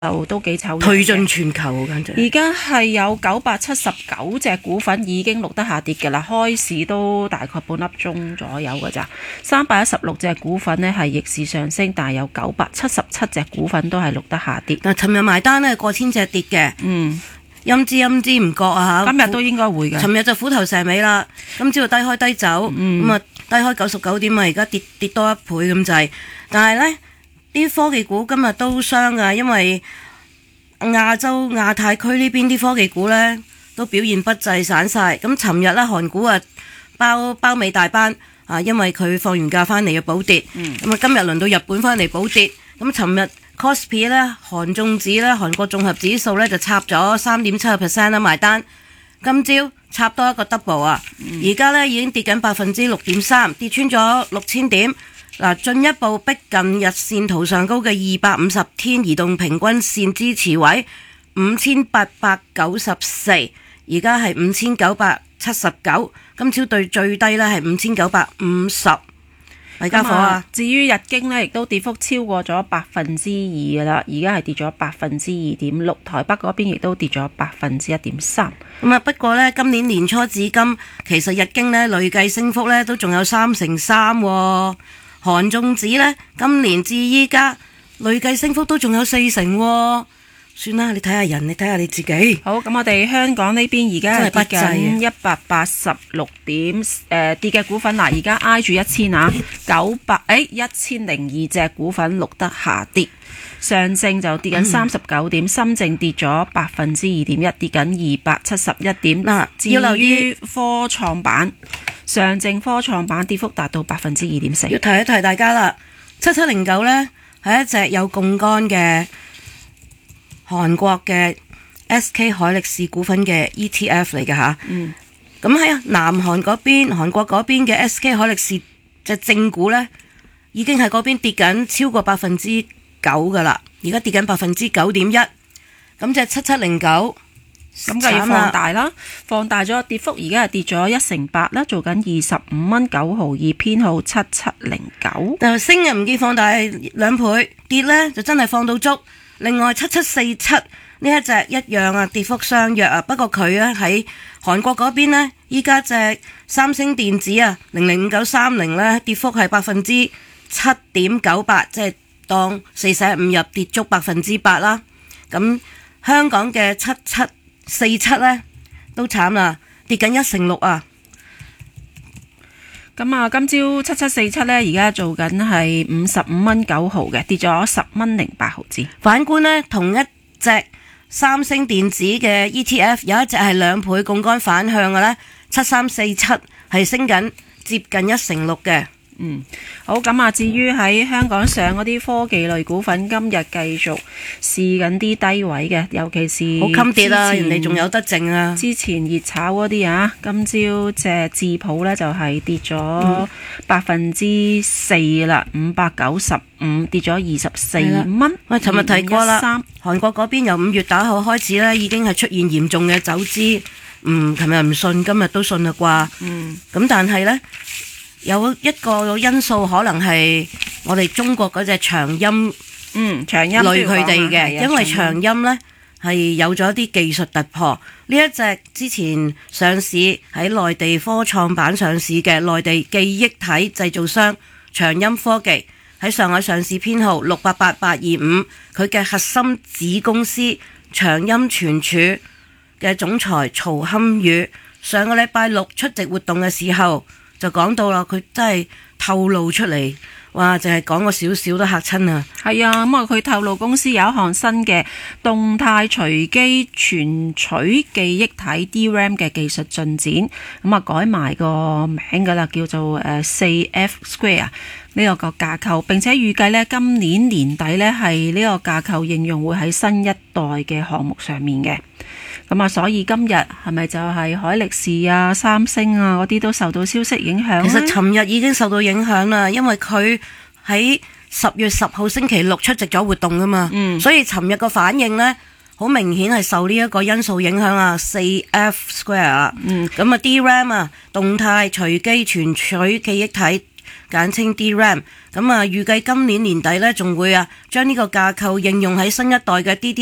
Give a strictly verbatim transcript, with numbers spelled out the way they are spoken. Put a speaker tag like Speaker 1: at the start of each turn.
Speaker 1: 就都幾醜，
Speaker 2: 退進全球簡直。
Speaker 1: 而家係有九百七十九隻股份已經錄得下跌嘅啦，開市都大概半粒鐘左右㗎咋。三百一十六隻股份呢係逆市上升，但係有九百七十七隻股份都係錄得下跌。
Speaker 2: 嗱，尋日埋單呢過千隻跌嘅，
Speaker 1: 嗯，
Speaker 2: 陰知陰知唔覺啊嚇。
Speaker 1: 今日都應該會嘅。
Speaker 2: 尋日就虎頭蛇尾啦，今朝就低開低走，咁啊、嗯、低開九十九點啊，而家跌跌多一倍咁滯。但係呢啲科技股今日都傷㗎，因為亞洲亞太區呢邊啲科技股呢都表現不濟散晒。咁尋日呢韓股啊包包尾大班啊，因為佢放完假翻嚟要補跌。咁啊、嗯、今日輪到日本翻嚟補跌。咁尋日 Kospi 呢韓綜指呢韓國綜合指數呢就插咗三點七個 percent 啦埋單。今朝插多一個 double 啊，而家、嗯、呢已經跌緊百分之六點三，跌穿咗六千點。嗱，進一步逼近日線圖上高嘅二百五十天移動平均線支持位五千八百九十四，而家係五千九百七十九。今朝對最低呢係五千九百五十。大家伙啊！
Speaker 1: 至於日經呢，亦都跌幅超過咗百分之二噶啦，而家係跌咗百分之二點六。台北嗰邊亦都跌咗百分之一點三。
Speaker 2: 咁啊，不過呢，今年年初至今，其實日經呢累計升幅呢都仲有三成三喎。韓綜指呢，今年至依家累計升幅都仲有四成喎。算啦，你睇下人，你睇下你自己。
Speaker 1: 好，咁我哋香港呢邊而家係跌緊一百八十六點，誒、呃、跌嘅股份嗱，而家挨住一千啊，九百誒一千零二隻股份錄得下跌。上證就跌緊三十九點，嗯、深證跌咗百分之二點一，跌緊二百七十一點。嗱，要留意科創板。上證科創板跌幅達到百分之二點四。
Speaker 2: 要提一提大家啦，七七零九呢係一隻有槓桿嘅韓國嘅 S K 海力士股份嘅 E T F 嚟嘅吓。嗯。咁喺南韓嗰邊，韓國嗰邊嘅 S K 海力士隻正股呢已經喺嗰邊跌緊超過百分之九噶啦，而家跌緊百分之九點一。咁隻七七零九。
Speaker 1: 咁就要放大啦，放大咗跌幅，而家係跌咗一成八啦，做緊二十五蚊九毫二，編號七七零九。但係
Speaker 2: 升又唔見放大兩倍，跌呢就真係放到足。另外七七四七呢一隻一樣啊，跌幅相若啊，不過佢啊喺韓國嗰邊呢，依家隻三星電子啊零零五九三零呢，跌幅係百分之七點九八，即係當四捨五入跌足百分之八啦。咁香港嘅七七四七呢都慘啦，跌緊一成六啊！
Speaker 1: 咁啊，今朝七七四七呢，而家做緊係五十五蚊九毫嘅，跌咗十蚊零八毫子。
Speaker 2: 反觀呢，同一隻三星電子嘅 E T F 有一隻係兩倍槓桿反向嘅呢，七三四七係升緊接近一成六嘅。
Speaker 1: 嗯，好，咁啊，至於喺香港上嗰啲科技類股份，今日繼續試緊啲低位嘅，尤其是
Speaker 2: 好襟跌啦，人哋仲有得剩啊！
Speaker 1: 之前熱炒嗰啲啊，今朝隻智普呢就係跌咗百分之四啦，五百九十五跌咗二十四蚊。
Speaker 2: 喂，尋日提過啦，韓國嗰邊由五月打後開始呢，已經係出現嚴重嘅走資。嗯，尋日唔信，今日都信啦啩。嗯，咁但係呢。有一個因素可能係我哋中國嗰隻長陰，
Speaker 1: 嗯，長陰
Speaker 2: 累佢哋嘅，因為長陰呢係有咗啲技術突破。呢一隻之前上市喺內地科創板上市嘅內地記憶體製造商長陰科技喺上海上市編號六八八八二五，佢嘅核心子公司長陰存儲嘅總裁曹堪宇上個禮拜六出席活動嘅時候，就講到啦，佢真係透露出嚟，哇！淨係講個少少都嚇親啊！
Speaker 1: 係啊，咁啊，佢透露公司有一項新嘅動態隨機存取記憶體 D RAM 嘅技術進展，咁啊改埋個名噶啦，叫做誒四 F Square 呢個個架構，並且預計呢今年年底呢係呢個架構應用會喺新一代嘅項目上面嘅。咁啊，所以今日係咪就係海力士啊、三星啊嗰啲都受到消息影響？
Speaker 2: 其實尋日已經受到影響啦，因為佢喺十月十號星期六出席咗活動噶嘛，嗯、所以尋日個反應呢，好明顯係受呢一個因素影響啊。四 F Square 啊，咁啊 D RAM 啊，動態隨機存取記憶體簡稱 D RAM。咁啊，預計今年年底呢，仲會啊將呢個架構應用喺新一代嘅 D D